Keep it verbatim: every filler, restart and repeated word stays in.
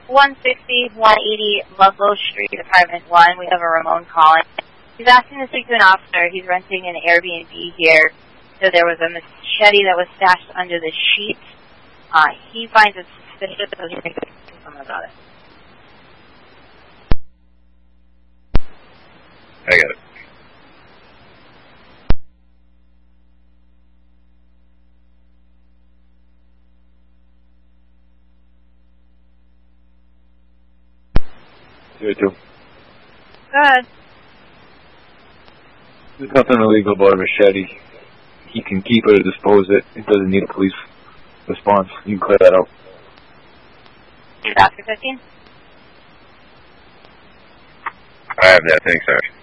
one sixty, one eighty Ludlow Street, Apartment one. We have a Ramon calling. He's asking to speak to an officer. He's renting an Airbnb here. So there was a machete that was stashed under the sheet. Uh, he finds it suspicious, so he's going to speak to someone about it. I got it. You too. Good. There's nothing illegal about a machete. He can keep it or dispose it. It doesn't need a police response. You can clear that out. Doctor fifteen? I have that. Thanks, sir.